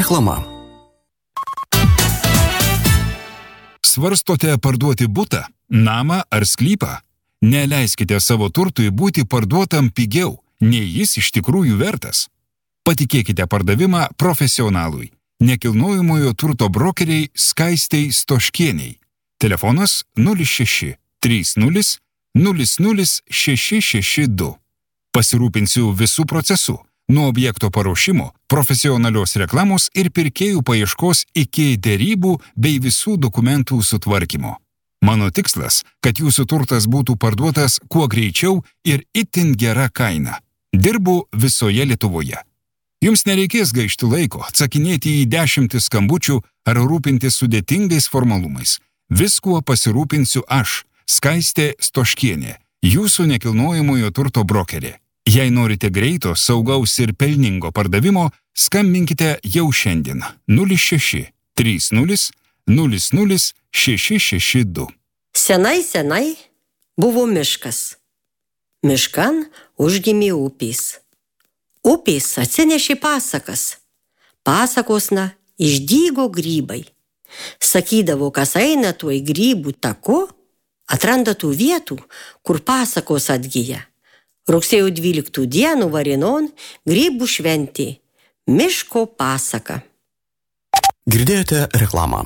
Reklama. Svarstote parduoti butą, namą ar sklypą? Neleiskite savo turtui būti parduotam pigiau, nei jis iš tikrųjų vertas. Patikėkite pardavimą profesionalui, nekilnojamojo turto brokeriai Skaistei Stoškieniai. Telefonas 06 30 00 662. Pasirūpinsiu visų procesų, nuo objekto paruošimo, profesionalios reklamos ir pirkėjų paieškos iki derybų bei visų dokumentų sutvarkymo. Mano tikslas, kad jūsų turtas būtų parduotas kuo greičiau ir itin gera kaina. Dirbu visoje Lietuvoje. Jums nereikės gaišti laiko, atsakinėti į 10 skambučių ar rūpintis sudėtingais formalumais. Viskuo pasirūpinsiu aš, Skaistė Stoškienė, jūsų nekilnojamojo turto brokerė. Jei norite greito, saugaus ir pelningo pardavimo, skambinkite jau šiandien 06 30 00 662. Senai buvo miškas. Miškan užgimė upės. Upės atsinešė pasakas. Pasakosna išdygo grybai. Sakydavo, kas eina tuoj grybų taku, atranda tų vietų, kur pasakos atgyja. Rugsėjo 12 dienų Varinon grybų šventė. Miško pasaka. Girdėjote reklamą.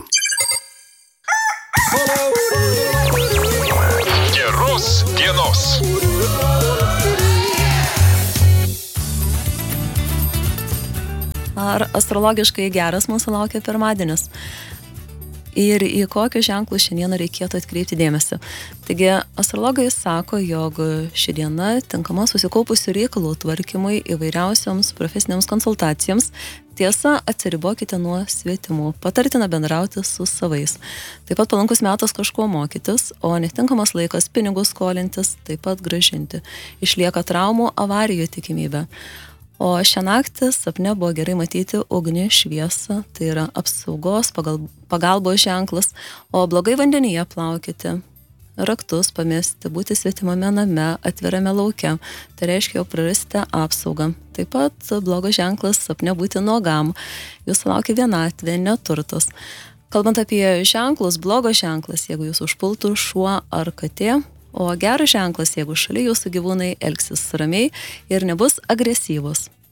Geros dienos. Ar astrologiškai geras mūsų laukia pirmadienis? Ir į kokius ženklus šiandieną reikėtų atkreipti dėmesį. Taigi, astrologai sako, jog ši diena tinkama susikaupusių reikalų tvarkymui įvairiausioms profesinėms konsultacijoms. Tiesa, atsiribokite nuo svetimų. Patartina bendrauti su savais. Taip pat palankus metas kažko mokytis, o netinkamas laikas pinigus skolintis, taip pat grąžinti. Išlieka traumų, avarijų tikimybė. O šią naktį sapne buvo gerai matyti ugnį šviesą, tai yra apsaugos, pagalbos ženklas, o blogai vandenyje plaukite, raktus pamesti, būti svetimame name, atvirame lauke, tai reiškia, jau prarasite apsaugą. Taip pat blogas ženklas sapne būti nuogam, jūs laukia vienatvė, neturtas. Kalbant apie ženklus, blogas ženklas, jeigu jūs užpultų šuo ar katė, o geras ženklas, jeigu šalia jūsų gyvūnai elgsis ramiai ir nebus agresyvus.